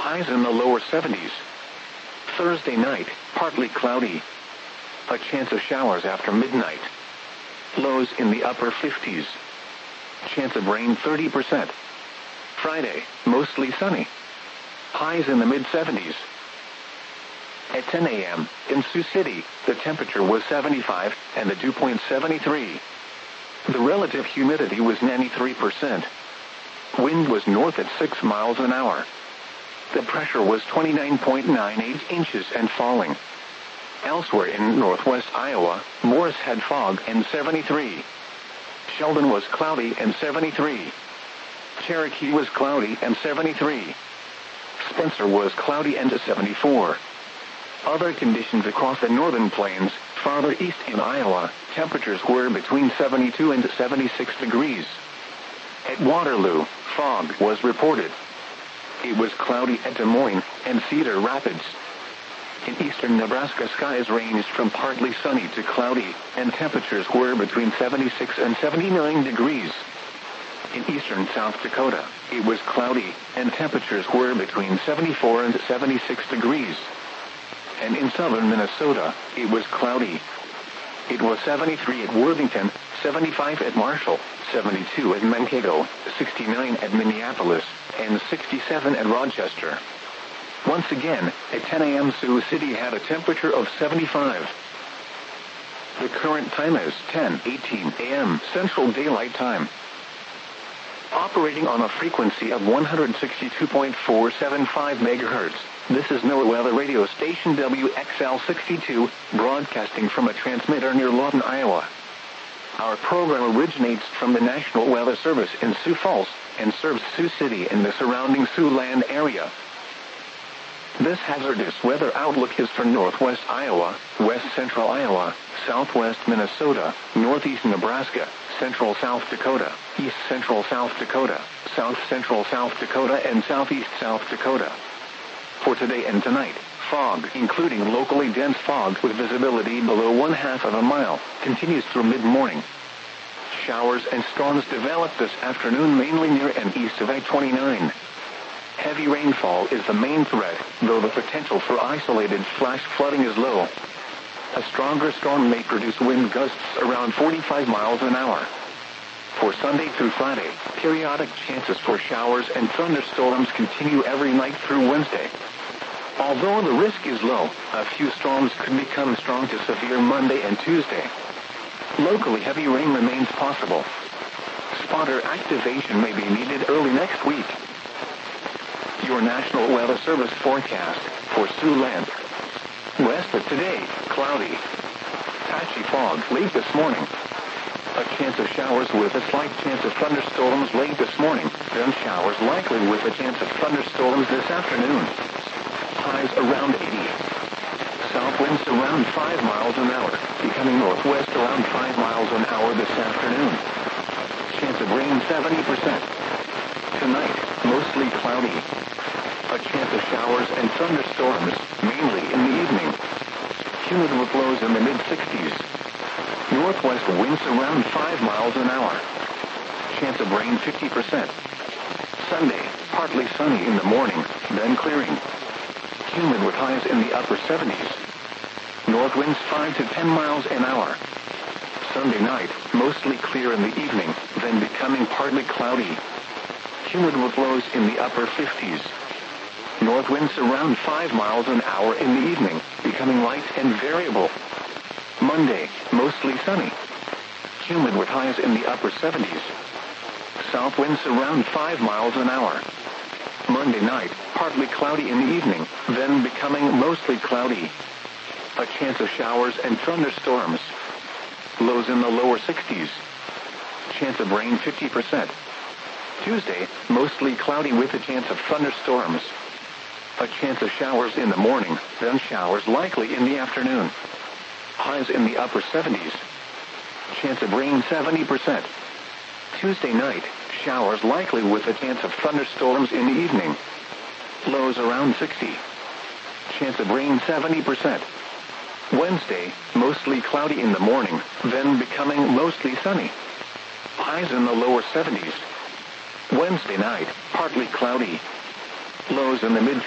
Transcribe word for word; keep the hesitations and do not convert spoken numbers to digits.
highs in the lower seventies. Thursday night, partly cloudy. A chance of showers after midnight. Lows in the upper fifties. Chance of rain thirty percent. Friday, mostly sunny. Highs in the mid-seventies. At ten a m, in Sioux City, the temperature was seventy-five, and the dew point seventy-three. The relative humidity was ninety-three percent. Wind was north at six miles an hour. The pressure was twenty-nine point nine eight inches and falling. Elsewhere in northwest Iowa, Morris had fog and seventy-three. Sheldon was cloudy and seventy-three. Cherokee was cloudy and seventy-three. Spencer was cloudy and seventy-four. Other conditions across the northern plains, farther east in Iowa, temperatures were between seventy-two and seventy-six degrees. At Waterloo, fog was reported. It was cloudy at Des Moines and Cedar Rapids. In eastern Nebraska, skies ranged from partly sunny to cloudy, and temperatures were between seventy-six and seventy-nine degrees. In eastern South Dakota, it was cloudy, and temperatures were between seventy-four and seventy-six degrees. And in southern Minnesota, it was cloudy. It was seventy-three at Worthington, seventy-five at Marshall, seventy-two at Mankato, sixty-nine at Minneapolis, and sixty-seven at Rochester. Once again, at ten a m Sioux City had a temperature of seventy-five. The current time is ten eighteen a m Central Daylight Time. Operating on a frequency of one hundred sixty-two point four seven five megahertz, this is NOAA Weather Radio Station W X L sixty-two, broadcasting from a transmitter near Lawton, Iowa. Our program originates from the National Weather Service in Sioux Falls and serves Sioux City and the surrounding Siouxland area. This hazardous weather outlook is for northwest Iowa, west central Iowa, southwest Minnesota, northeast Nebraska, central South Dakota, east central South Dakota, south central South Dakota, and southeast South Dakota. For today and tonight, fog, including locally dense fog with visibility below one half of a mile, continues through mid-morning. Showers and storms develop this afternoon mainly near and east of I twenty-nine. Heavy rainfall is the main threat, though the potential for isolated flash flooding is low. A stronger storm may produce wind gusts around forty-five miles an hour. For Sunday through Friday, periodic chances for showers and thunderstorms continue every night through Wednesday. Although the risk is low, a few storms could become strong to severe Monday and Tuesday. Locally, heavy rain remains possible. Spotter activation may be needed early next week. Your National Weather Service forecast for Siouxland. West of today, cloudy. Patchy fog late this morning. A chance of showers with a slight chance of thunderstorms late this morning, then showers likely with a chance of thunderstorms this afternoon. Highs around eighty. South winds around five miles an hour, becoming northwest around five miles an hour this afternoon. Chance of rain seventy percent. Tonight, mostly cloudy. A chance of showers and thunderstorms, mainly in the evening. Humid with lows in the mid-sixties. Northwest winds around five miles an hour. Chance of rain fifty percent. Sunday, partly sunny in the morning, then clearing. Humid with highs in the upper seventies. North winds five to ten miles an hour. Sunday night, mostly clear in the evening, then becoming partly cloudy. Humid with lows in the upper fifties. North winds around five miles an hour in the evening, becoming light and variable. Monday, mostly sunny. Humid with highs in the upper seventies. South winds around five miles an hour. Monday night, partly cloudy in the evening, then becoming mostly cloudy. A chance of showers and thunderstorms. Lows in the lower sixties. Chance of rain fifty percent. Tuesday, mostly cloudy with a chance of thunderstorms. A chance of showers in the morning, then showers likely in the afternoon. Highs in the upper seventies. Chance of rain seventy percent. Tuesday night, showers likely with a chance of thunderstorms in the evening. Lows around sixty. Chance of rain seventy percent. Wednesday, mostly cloudy in the morning, then becoming mostly sunny. Highs in the lower seventies. Wednesday night, partly cloudy. Lows in the mid